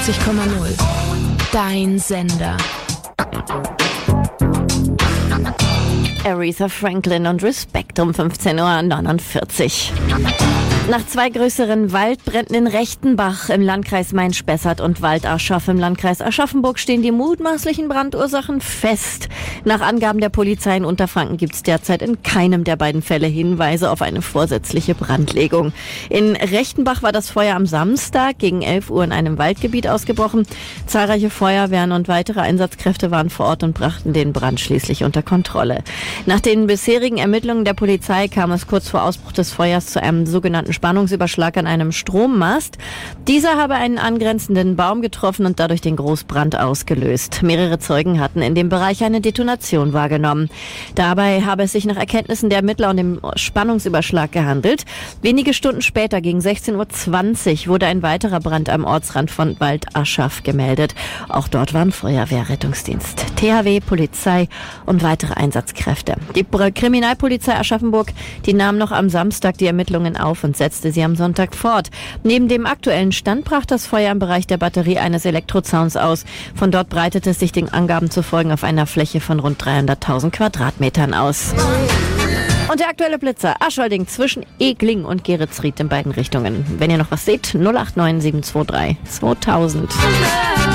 94,0. Dein Sender. Aretha Franklin und Respect um 15:49 Uhr. Nach 2 größeren Waldbränden in Rechtenbach im Landkreis Main-Spessart und Waldaschach im Landkreis Aschaffenburg stehen die mutmaßlichen Brandursachen fest. Nach Angaben der Polizei in Unterfranken gibt es derzeit in keinem der beiden Fälle Hinweise auf eine vorsätzliche Brandlegung. In Rechtenbach war das Feuer am Samstag gegen 11 Uhr in einem Waldgebiet ausgebrochen. Zahlreiche Feuerwehren und weitere Einsatzkräfte waren vor Ort und brachten den Brand schließlich unter Kontrolle. Nach den bisherigen Ermittlungen der Polizei kam es kurz vor Ausbruch des Feuers zu einem sogenannten Spannungsüberschlag an einem Strommast. Dieser habe einen angrenzenden Baum getroffen und dadurch den Großbrand ausgelöst. Mehrere Zeugen hatten in dem Bereich eine Detonation wahrgenommen. Dabei habe es sich nach Erkenntnissen der Ermittler um den Spannungsüberschlag gehandelt. Wenige Stunden später, gegen 16:20 Uhr, wurde ein weiterer Brand am Ortsrand von Waldaschach gemeldet. Auch dort waren Feuerwehr, Rettungsdienst, THW, Polizei und weitere Einsatzkräfte. Die Kriminalpolizei Aschaffenburg, die nahm noch am Samstag die Ermittlungen auf und setzte sie am Sonntag fort. Neben dem aktuellen Stand brach das Feuer im Bereich der Batterie eines Elektrozauns aus. Von dort breitete es sich den Angaben zufolge auf einer Fläche von rund 300.000 Quadratmetern aus. Und der aktuelle Blitzer, Aschholding zwischen Egling und Geretsried in beiden Richtungen. Wenn ihr noch was seht, 089 723 2000.